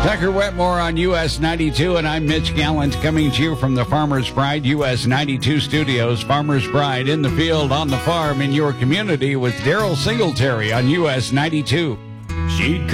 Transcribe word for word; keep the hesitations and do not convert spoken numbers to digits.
Tucker Wetmore on U S ninety-two, and I'm Mitch Gallant coming to you from the Farmer's Pride U S ninety-two studios. Farmer's Pride in the field, on the farm, in your community with Daryl Singletary on U S ninety-two. She'd